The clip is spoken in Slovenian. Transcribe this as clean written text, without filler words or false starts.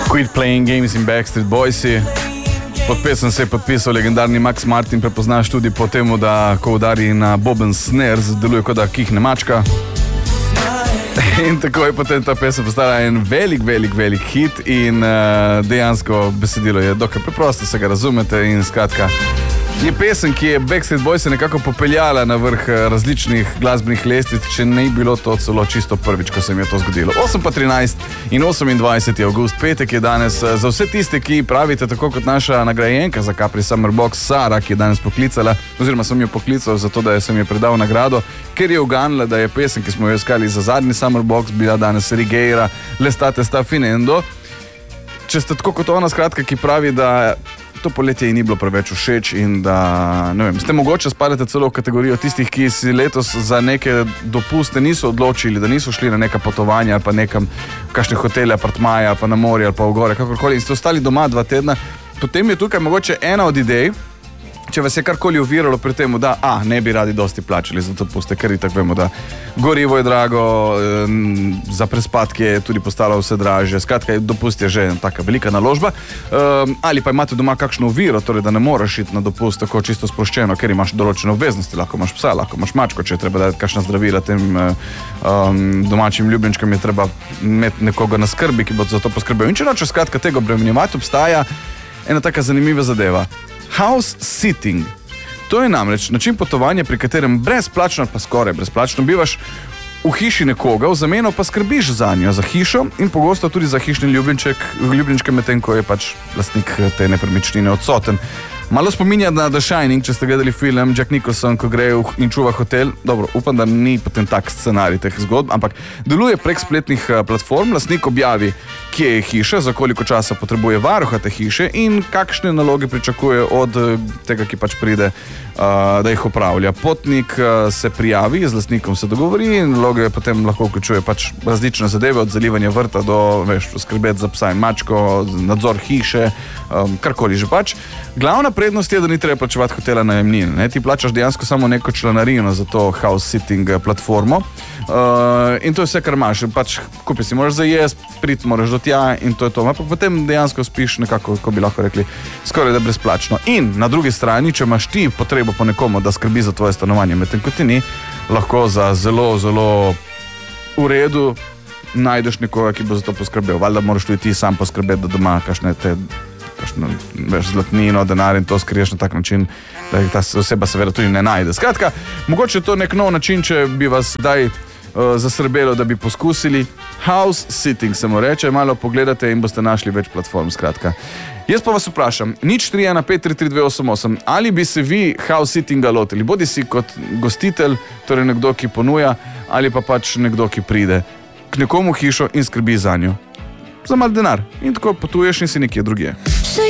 Quit Playing Games in Backstreet Boysi. Pod pesem se je podpisal legendarni Max Martin, prepoznaš tudi po temu, da ko udari na boben snares, deluje kot da kihne mačka. In tako je potem ta pesem postala en velik hit in dejansko besedilo je dokaj preprosto, se ga razumete in skratka. Je pesem, ki je Backstreet Boys nekako popeljala na vrh različnih glasbenih lestvic, če ne bilo to celo čisto prvič, ko se mi je to zgodilo. 8:13 in 28. avgust, petek je danes. Za vse tiste, ki pravite, tako kot naša nagrajenka za Capri Summer Box, Sara, ki je danes poklicala, oziroma sem jo poklical zato, da sem jo predal nagrado, ker je uganila, da je pesem, ki smo jo iskali za zadnji Summer Box, bila danes Righeira, L'estate sta finendo. Če ste tako kot ona, skratka, ki pravi, da to poletje ji ni bilo preveč všeč in da, ne vem, ste mogoče spadate celo v kategorijo tistih, ki si letos za neke dopuste niso odločili, da niso šli na neka potovanja ali pa nekam v kakšne hotele, apartmaje ali pa na morje ali pa v gore, kakorkoli, in ste ostali doma 2 tedna, potem je tukaj mogoče ena od idej, če vas je karkoli oviralo pri temu, da ne bi radi dosti plačali za dopuste, ker itak vemo, da gorivo je drago, za prespatke je tudi postalo vse dražje, skratka, dopust je že taka velika naložba, ali pa imate doma kakšno oviro, torej da ne moreš iti na dopust tako čisto sproščeno, ker imaš določene obveznosti, lahko imaš psa, lahko imaš mačko, če je treba dati kakšna zdravila tem domačim ljubljenčkam, je treba imeti nekoga na skrbi, ki bo za to poskrbel. In če noče skratka tega obremenjevati, obstaja ena taka zanimiva zadeva. House sitting. To je namreč način potovanja, pri katerem brezplačno, pa skoraj brezplačno, bivaš v hiši nekoga, v zameno pa skrbiš zanjo, za hišo in pogosto tudi za hišni ljubljenčke, medtem ko je pač lastnik te nepremičnine odsoten. Malo spominja na The Shining, če ste gledali film, Jack Nicholson, ko gre in čuva hotel. Dobro, upam, da ni potem tak scenarij teh zgodb, ampak deluje prek spletnih platform, lastnik objavi, kje je hiša, za koliko časa potrebuje varuha te hiše in kakšne naloge pričakuje od tega, ki pač pride, da jih opravlja. Potnik se prijavi, z lastnikom se dogovori in naloge potem lahko vključuje pač različne zadeve, od zalivanja vrta do, skrbeti za psa in mačko, nadzor hiše, karkoli že pač. Glavna prednost je, da ni treba plačevati hotela najemnine. Ti plačaš dejansko samo neko članarino za to house sitting platformo in to je vse, kar imaš. Pač kupi si, moraš zajesti, priti moraš do tja in to je to. Ampak potem dejansko spiš nekako, ko bi lahko rekli, skoraj da brezplačno. In na drugi strani, če imaš ti potrebo po nekomu, da skrbi za tvoje stanovanje, medtem ko ti ni, lahko za zelo v redu najdeš nekoga, ki bo za to poskrbel. Valjda moraš tudi ti sam poskrbeti, da doma kakšne zlatnino, denar in to skriješ na tak način, da ta oseba seveda tudi ne najde. Skratka, mogoče je to nek nov način, če bi vas daj zasrbelo, da bi poskusili. House sitting se mu reče, malo pogledate in boste našli več platform, skratka. Jaz pa vas vprašam, 031533288, ali bi se vi house sittinga lotili, bodi si kot gostitelj, torej nekdo, ki ponuja, ali pa pač nekdo, ki pride k nekomu hišo in skrbi zanjo. Za mal denar. In tako potuješ in si nekje drugje.